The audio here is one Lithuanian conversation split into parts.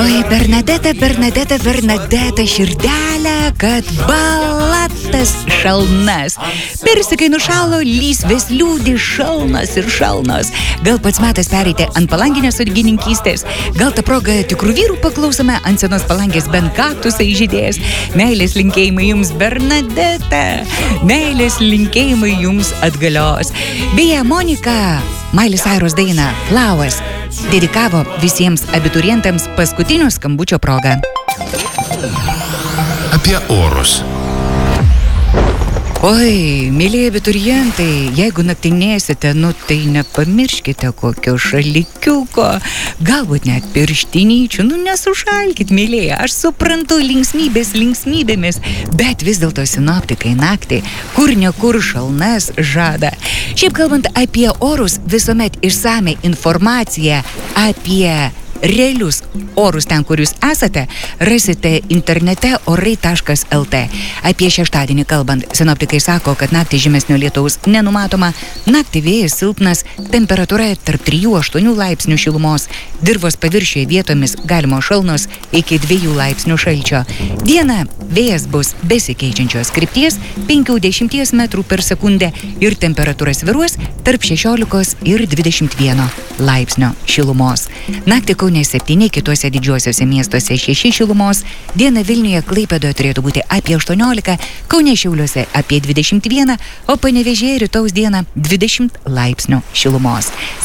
Oi, Bernadeta, širdelė, kad balatas šalnas. Persikai nušalo, lysvės liūdi, šalnos ir šalnos. Gal pats metas pereiti ant palanginės sodininkystės. Gal tą progą tikrų vyrų paklausome, ant senos palangės bent kaktusai žydės. Meilės linkėjimai jums, Bernadeta. Meilės linkėjimai jums atgalios. Beje, Monika Miley Cyrus dainą Flowers dedikavo visiems abiturientams paskutinio skambučio proga. Apie orus. Oi, mėlyje abiturientai, jeigu naktinėsite, tai nepamirškite kokio šalikiuko, galbūt net pirštinyčių, nesušalkit, mėlyje, aš suprantu linksmybėmis, bet vis dėlto sinoptikai naktį kur nekur šalnas žada. Šiaip kalbant apie orus, visuomet išsame informaciją apie realius orus ten, kur jūs esate, rasite internete orai.lt. Apie šeštadienį kalbant, sinoptikai sako, kad naktį žymesnio lietaus nenumatoma, naktį vėjas silpnas, temperatūra tarp 3-8 laipsnių šilumos, dirvos paviršiuje vietomis galimos šalnos iki 2 laipsnių šalčio. Dieną vėjas bus besikeičiančios krypties 50 metrų per sekundę ir temperatūra svyruos tarp 16 ir 21 laipsnio šilumos. Naktį Kaune 7, kituose didžiuosiuose miestuose 6 šilumos, diena Vilniuje, Klaipėdoje turėtų būti apie 18, Kaune, Šiauliuose apie 21, o Panevėžyje rytaus dieną 20 laipsnių šilumos.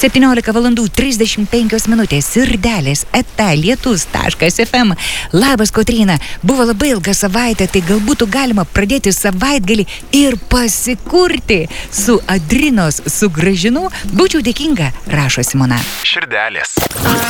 17:35 Sirdelės lietus.fm. Labas, Kotryna, buvo labai ilga savaitė, tai galbūt galima pradėti savaitgalį ir pasikurti su Adrinos sugrąžinu. Būčiau dėkinga, rašo Simona. Širdelės.